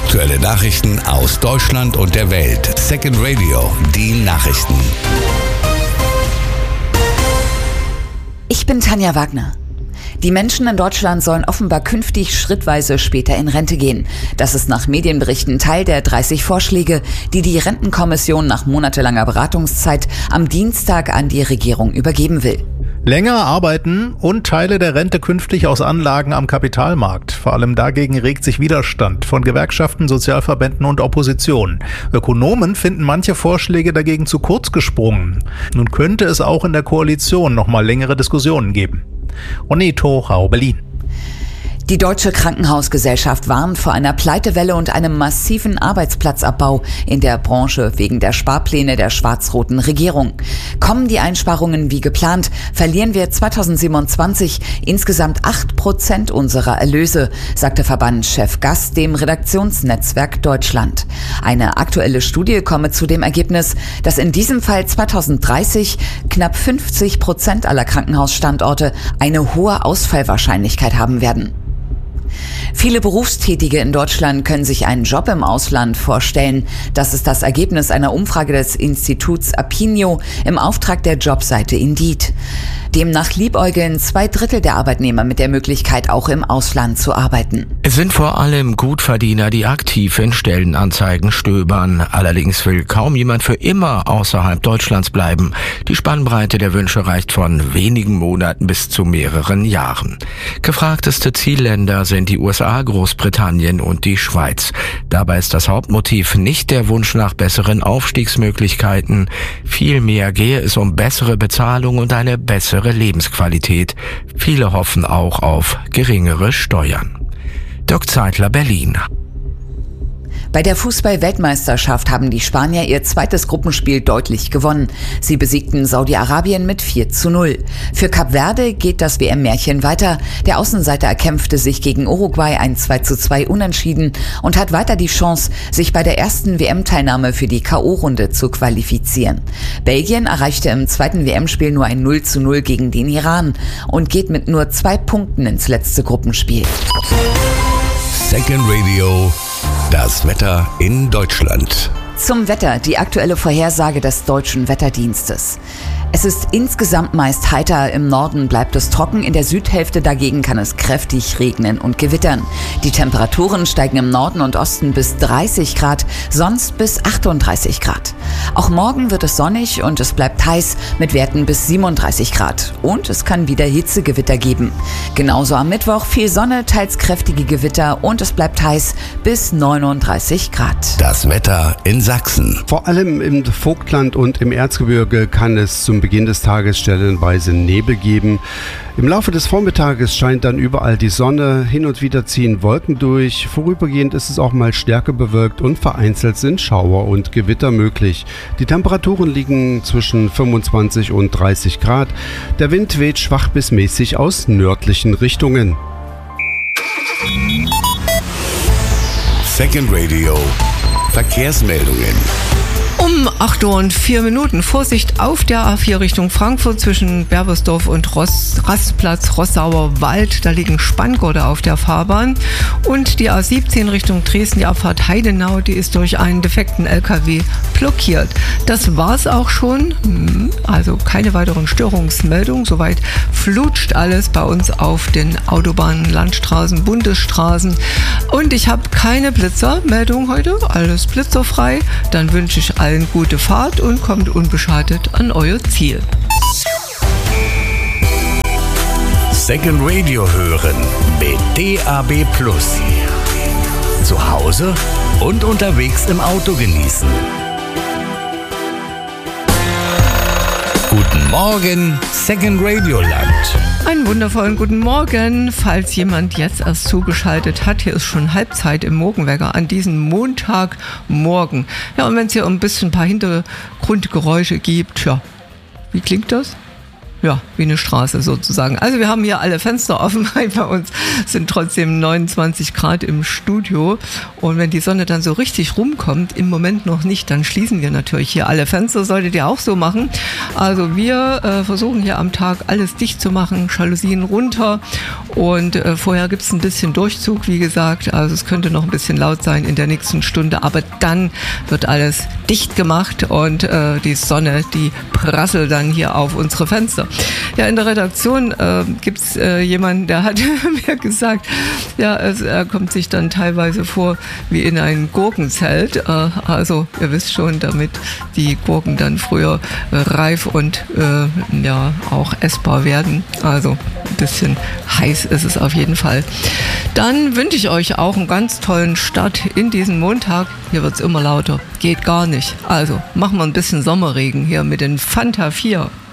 Aktuelle Nachrichten aus Deutschland und der Welt. Second Radio, die Nachrichten. Ich bin Tanja Wagner. Die Menschen in Deutschland sollen offenbar künftig schrittweise später in Rente gehen. Das ist nach Medienberichten Teil der 30 Vorschläge, die die Rentenkommission nach monatelanger Beratungszeit am Dienstag an die Regierung übergeben will. Länger arbeiten und Teile der Rente künftig aus Anlagen am Kapitalmarkt. Vor allem dagegen regt sich Widerstand von Gewerkschaften, Sozialverbänden und Opposition. Ökonomen finden manche Vorschläge dagegen zu kurz gesprungen. Nun könnte es auch in der Koalition noch mal längere Diskussionen geben. Oneto, Rau, Berlin. Die Deutsche Krankenhausgesellschaft warnt vor einer Pleitewelle und einem massiven Arbeitsplatzabbau in der Branche wegen der Sparpläne der schwarz-roten Regierung. Kommen die Einsparungen wie geplant, verlieren wir 2027 insgesamt 8% unserer Erlöse, sagte Verbandschef Gast dem Redaktionsnetzwerk Deutschland. Eine aktuelle Studie komme zu dem Ergebnis, dass in diesem Fall 2030 knapp 50% aller Krankenhausstandorte eine hohe Ausfallwahrscheinlichkeit haben werden. Viele Berufstätige in Deutschland können sich einen Job im Ausland vorstellen. Das ist das Ergebnis einer Umfrage des Instituts Apinio im Auftrag der Jobseite Indeed. Demnach liebäugeln 2/3 der Arbeitnehmer mit der Möglichkeit, auch im Ausland zu arbeiten. Es sind vor allem Gutverdiener, die aktiv in Stellenanzeigen stöbern. Allerdings will kaum jemand für immer außerhalb Deutschlands bleiben. Die Spannbreite der Wünsche reicht von wenigen Monaten bis zu mehreren Jahren. Gefragteste Zielländer sind die USA, Großbritannien und die Schweiz. Dabei ist das Hauptmotiv nicht der Wunsch nach besseren Aufstiegsmöglichkeiten. Vielmehr gehe es um bessere Bezahlung und eine bessere Lebensqualität. Viele hoffen auch auf geringere Steuern. Dirk Zeitler, Berlin. Bei der Fußball-Weltmeisterschaft haben die Spanier ihr zweites Gruppenspiel deutlich gewonnen. Sie besiegten Saudi-Arabien mit 4:0. Für Kap Verde geht das WM-Märchen weiter. Der Außenseiter erkämpfte sich gegen Uruguay ein 2:2 Unentschieden und hat weiter die Chance, sich bei der ersten WM-Teilnahme für die K.O.-Runde zu qualifizieren. Belgien erreichte im zweiten WM-Spiel nur ein 0:0 gegen den Iran und geht mit nur 2 Punkten ins letzte Gruppenspiel. Second Radio, das Wetter in Deutschland. Zum Wetter, die aktuelle Vorhersage des Deutschen Wetterdienstes. Es ist insgesamt meist heiter, im Norden bleibt es trocken, in der Südhälfte dagegen kann es kräftig regnen und gewittern. Die Temperaturen steigen im Norden und Osten bis 30 Grad, sonst bis 38 Grad. Auch morgen wird es sonnig und es bleibt heiß mit Werten bis 37 Grad. Und es kann wieder Hitzegewitter geben. Genauso am Mittwoch viel Sonne, teils kräftige Gewitter und es bleibt heiß bis 39 Grad. Das Wetter in Sachsen. Vor allem im Vogtland und im Erzgebirge kann es zum Beginn des Tages stellenweise Nebel geben. Im Laufe des Vormittages scheint dann überall die Sonne, hin und wieder ziehen Wolken durch. Vorübergehend ist es auch mal stärker bewölkt und vereinzelt sind Schauer und Gewitter möglich. Die Temperaturen liegen zwischen 25 und 30 Grad. Der Wind weht schwach bis mäßig aus nördlichen Richtungen. Second Radio, Verkehrsmeldungen. Um 8:04 Uhr. Vorsicht auf der A4 Richtung Frankfurt zwischen Berbersdorf und Rastplatz Rossauer Wald. Da liegen Spanngurte auf der Fahrbahn. Und die A17 Richtung Dresden, die Abfahrt Heidenau, die ist durch einen defekten LKW blockiert. Das war's auch schon. Also keine weiteren Störungsmeldungen. Soweit flutscht alles bei uns auf den Autobahnen, Landstraßen, Bundesstraßen. Und ich habe keine Blitzermeldung heute. Alles blitzerfrei. Dann wünsche ich allen gute Fahrt und kommt unbeschadet an euer Ziel. Second Radio hören mit DAB+. Zu Hause und unterwegs im Auto genießen. Guten Morgen, Second Radio Land. Einen wundervollen guten Morgen, falls jemand jetzt erst zugeschaltet hat. Hier ist schon Halbzeit im Morgenwecker an diesem Montagmorgen. Ja, und wenn es hier ein paar Hintergrundgeräusche gibt, ja, wie klingt das? wie eine Straße sozusagen. Also wir haben hier alle Fenster offen, weil bei uns sind trotzdem 29 Grad im Studio. Und wenn die Sonne dann so richtig rumkommt, im Moment noch nicht, dann schließen wir natürlich hier alle Fenster. Solltet ihr auch so machen. Also wir versuchen hier am Tag alles dicht zu machen, Jalousien runter. Und vorher gibt es ein bisschen Durchzug, wie gesagt. Also es könnte noch ein bisschen laut sein in der nächsten Stunde. Aber dann wird alles dicht gemacht und die Sonne, die prasselt dann hier auf unsere Fenster. Ja, in der Redaktion gibt es jemanden, der hat mir gesagt, er kommt sich dann teilweise vor wie in ein Gurkenzelt. Also ihr wisst schon, damit die Gurken dann früher reif und auch essbar werden. Also ein bisschen heiß ist es auf jeden Fall. Dann wünsche ich euch auch einen ganz tollen Start in diesen Montag. Hier wird es immer lauter. Geht gar nicht. Also machen wir ein bisschen Sommerregen hier mit den Fanta 4.